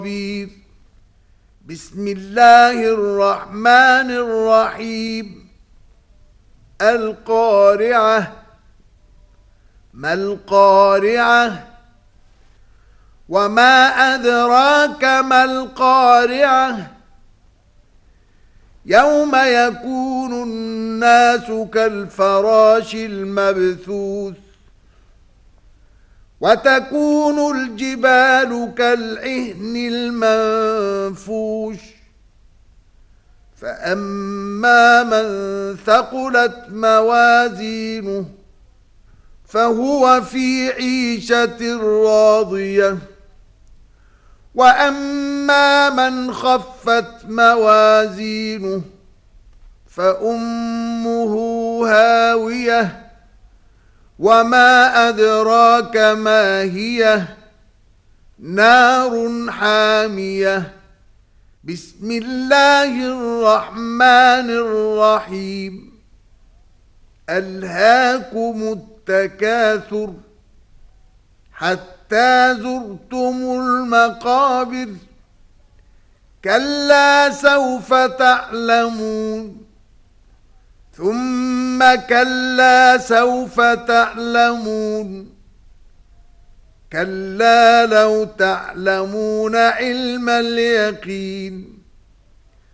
بسم الله الرحمن الرحيم. القارعة. ما القارعة؟ وما أدراك ما القارعة؟ يوم يكون الناس كالفراش المبثوث وتكون الجبال كالعهن المنفوش فأما من ثقلت موازينه فهو في عيشة راضية وأما من خفت موازينه فأمه هاوية وما أدراك ما هي نار حامية. بسم الله الرحمن الرحيم. ألهاكم التكاثر حتى زرتم المقابر كلا سوف تعلمون ثم كلا سوف تعلمون كلا لو تعلمون علم اليقين